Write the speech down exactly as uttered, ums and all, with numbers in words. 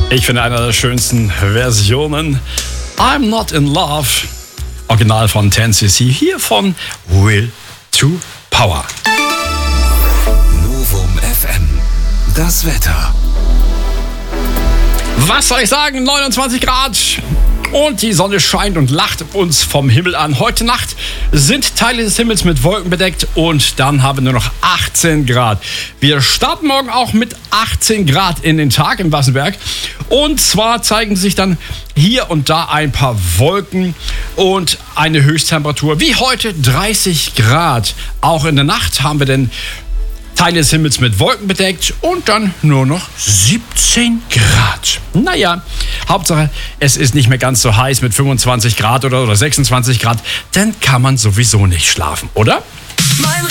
Ich finde eine der schönsten Versionen. I'm Not in Love. Original von ten C C. Hier von Will to Power. Novum F M. Das Wetter. Was soll ich sagen? neunundzwanzig Grad. Und die Sonne scheint und lacht uns vom Himmel an. Heute Nacht sind Teile des Himmels mit Wolken bedeckt und dann haben wir nur noch achtzehn Grad. Wir starten morgen auch mit achtzehn Grad in den Tag in Wassenberg. Und zwar zeigen sich dann hier und da ein paar Wolken und eine Höchsttemperatur wie heute dreißig Grad. Auch in der Nacht haben wir dann Teile des Himmels mit Wolken bedeckt und dann nur noch siebzehn Grad. Naja, Hauptsache, es ist nicht mehr ganz so heiß mit fünfundzwanzig Grad oder, oder sechsundzwanzig Grad. Dann kann man sowieso nicht schlafen, oder?